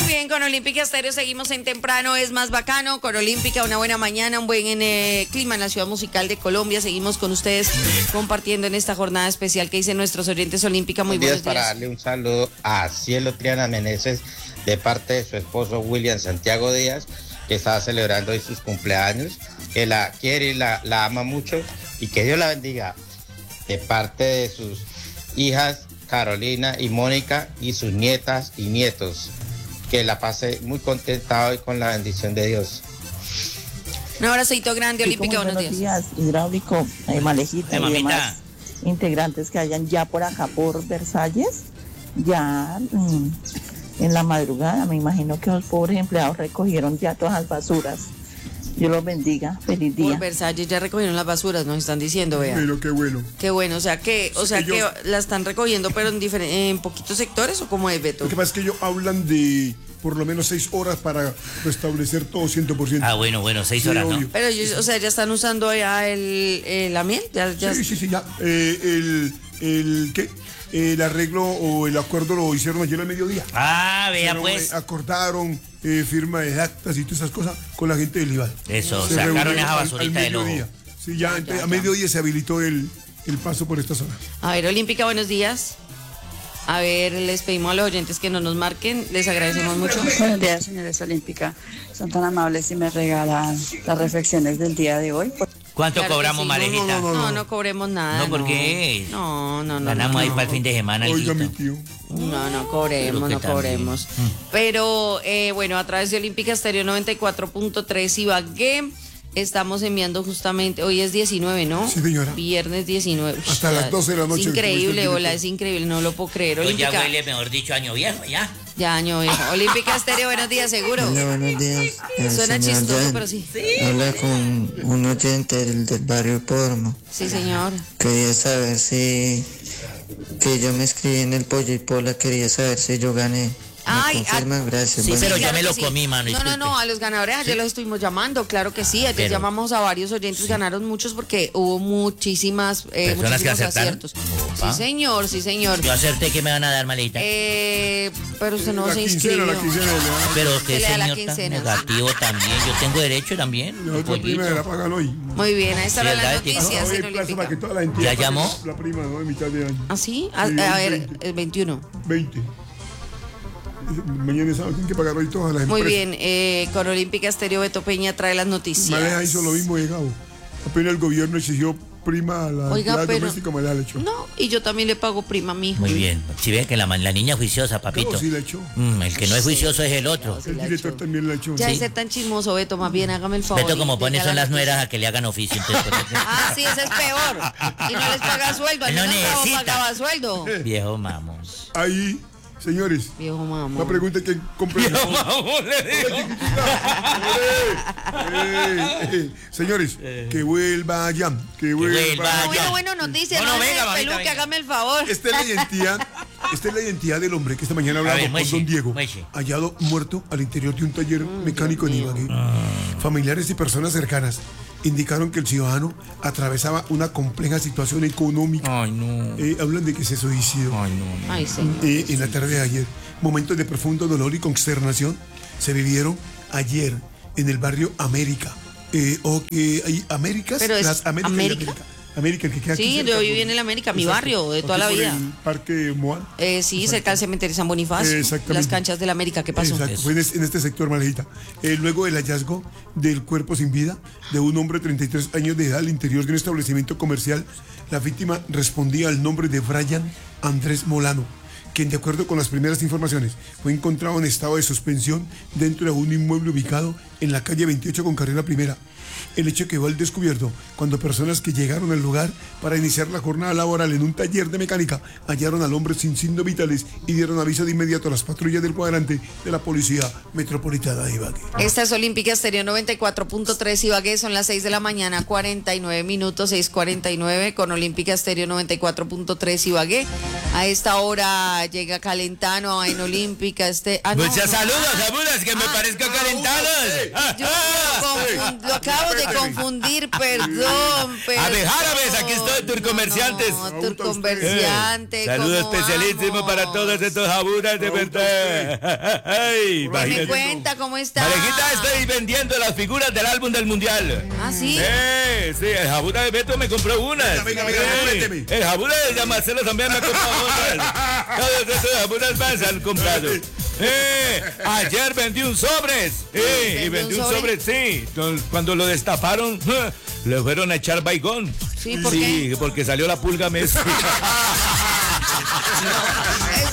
bien, con Olímpica Estéreo seguimos en temprano, es más bacano. Con Olímpica, una buena mañana, un buen clima en la ciudad musical de Colombia. Seguimos con ustedes compartiendo en esta jornada especial que dicen nuestros oyentes Olímpica. Muy buenos días. Para darle un saludo a Cielo Triana Meneses de parte de su esposo William Santiago Díaz, que está celebrando hoy sus cumpleaños, que la quiere y la ama mucho y que Dios la bendiga. De parte de sus hijas Carolina y Mónica y sus nietas y nietos, que la pase muy contenta hoy con la bendición de Dios. Un abracito grande, Olímpica, buenos días. Hidráulico, Malejita y demás integrantes que hayan ya por acá por Versalles, ya en la madrugada, me imagino que los pobres empleados recogieron ya todas las basuras. Dios los bendiga, feliz día. Por Versalles ya recogieron las basuras, nos están diciendo, vean. Pero qué bueno. Qué bueno, o sea que la están recogiendo, pero en poquitos sectores, ¿o cómo es, Beto? Lo que pasa es que ellos hablan de por lo menos 6 horas para restablecer todo 100%. Ah, bueno, 6 horas, obvio. ¿no? Pero ellos, o sea, ya están usando ya la miel, ya. Sí, ya. El arreglo o el acuerdo lo hicieron ayer al mediodía. Ah, vea pues. Acordaron firma de actas y todas esas cosas con la gente del IVAL. Eso, sacaron esa basurita del ojo. Sí, ya, a mediodía se habilitó el paso por esta zona. A ver, Olímpica, buenos días. A ver, les pedimos a los oyentes que no nos marquen, les agradecemos mucho. Buenos días, señores Olímpica. Son tan amables si me regalan las reflexiones del día de hoy. ¿Cuánto Claro cobramos, sí. Malejita? No cobremos nada. No, ¿por qué? No. Ganamos ahí para el fin de semana. Oiga, mi tío. No cobremos. Pero, bueno, a través de Olímpica Estéreo 94.3 Ibagué, estamos enviando justamente, hoy es 19, ¿no? Sí, señora. Viernes 19. Hasta las 12 de la noche. Es increíble, es increíble, no lo puedo creer. Olímpica. Ya huele, mejor dicho, año viejo, ya. Ya, año viejo. Olímpica Estéreo, buenos días, seguro. Hola, buenos días. Suena chistoso, Jan, pero sí. Habla con un oyente del barrio Porno. Sí, señor. Quería saber si... Que yo me inscribí en el Pollo y Pola, quería saber si yo gané. ¿Me confirman? Gracias. Sí, pero ya me lo sí. comí, mano. No, a los ganadores ayer los estuvimos llamando, claro que sí. Ayer llamamos a varios oyentes, ganaron muchos porque hubo muchísimos aciertos. Opa. Sí, señor. Yo acerté que me van a dar, Malejita. Pero usted no se inscribió. La quincena. Pero usted, le da la señor, tan quincena. negativo también. Yo tengo derecho también. La otra prima la pagan hoy. Muy bien, ahí están las ¿verdad? noticias en Olímpica. ¿Ya llamó? La prima, ¿no? En mitad de año. ¿Ah, sí? A ver, el 21. 20. Mañana sábado tienen que pagar hoy todas las Muy empresas. bien, con Olímpica Estéreo Beto Peña trae las noticias. Maleja hizo lo mismo de Gabo. Apenas el gobierno exigió prima a la doméstica, Maleja le echó. No, y yo también le pago prima a mi hijo. Muy bien. Si ven que la niña es juiciosa, papito. No, sí le echó. El que no es juicioso es el otro. El director también le echó. Ya de ser tan chismoso, Beto, más bien hágame el favor. Beto, como pone, son las nueras nueras a que le hagan oficio. Entonces, sí, ese es peor. Y no les paga sueldo. No necesita. Pagaba sueldo. Viejo mamos. Ahí, señores. Viejo mamón. La pregunta es quién compra. Viejo mamos, le digo. Señores, que vuelva ya. Que vuelva ya. Bueno, noticias. No, venga, mamita, Peluque, hágame el favor. Esta es la identidad del hombre que esta mañana hablamos con don Diego, hallado muerto al interior de un taller mecánico en Ibagué. Familiares y personas cercanas indicaron que el ciudadano atravesaba una compleja situación económica. Ay, no. Hablan de que se suicidó. Ay, no. Ay, señor. En la tarde de ayer, momentos de profundo dolor y consternación se vivieron en el barrio América. Hay Américas, pero es las Américas América. América, el que queda aquí Sí, cerca, yo viví en el América, mi barrio, de toda la vida. El parque Moal. Sí, cerca del cementerio San Bonifacio. Exactamente. Las canchas del América, ¿qué pasó? Exacto, fue en este sector, Malejita. Luego del hallazgo del cuerpo sin vida de un hombre de 33 años de edad al interior de un establecimiento comercial, la víctima respondía al nombre de Brian Andrés Molano, quien de acuerdo con las primeras informaciones fue encontrado en estado de suspensión dentro de un inmueble ubicado en la calle 28 con carrera primera. El hecho quedó al descubierto cuando personas que llegaron al lugar para iniciar la jornada laboral en un taller de mecánica hallaron al hombre sin signos vitales y dieron aviso de inmediato a las patrullas del cuadrante de la Policía Metropolitana de Ibagué. Esta es Olímpica Estéreo 94.3 Ibagué, son las 6 de la mañana, 49 minutos, 6:49 con Olímpica Estéreo 94.3 Ibagué. A esta hora llega Calentano en Olímpica. Muchas saludos, Jaburas, que me parezco calentados. Yo lo acabo de confundir, perdón. A ver, árabes, aquí estoy, Turcomerciantes. Turcomerciante. Saludo especialísimo para todos estos Jaburas, de verdad. Me cuenta cómo está. Parejita, estoy vendiendo las figuras del álbum del Mundial. ¿Ah, sí? Sí, el Jabura de Beto me compró unas. Venga, el Jabura de Marcelo también me ha comprado otras. Todos estos Jaburas más han comprado. Ayer vendí un sobres. Y vendí un sobres, sí. Entonces, cuando lo destaparon, le fueron a echar baigón. Sí, ¿por qué? Porque salió la pulga Messi.